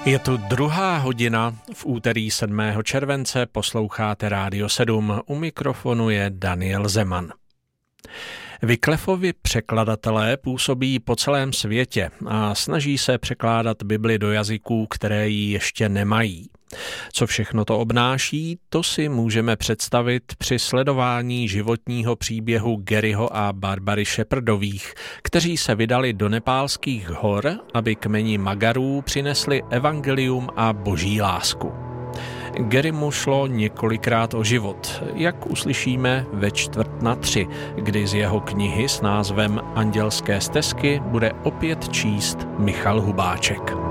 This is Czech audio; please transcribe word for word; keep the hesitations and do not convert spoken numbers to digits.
Je tu druhá hodina, v úterý sedmého července posloucháte Rádio sedm, u mikrofonu je Daniel Zeman. Wycliffovi překladatelé působí po celém světě a snaží se překládat Bibli do jazyků, které ji ještě nemají. Co všechno to obnáší, to si můžeme představit při sledování životního příběhu Garyho a Barbary Shepherdových, kteří se vydali do nepálských hor, aby kmeni Magarů přinesli evangelium a boží lásku. Garymu šlo několikrát o život, jak uslyšíme ve čtvrt na tři, kdy z jeho knihy s názvem Andělské stezky bude opět číst Michal Hubáček.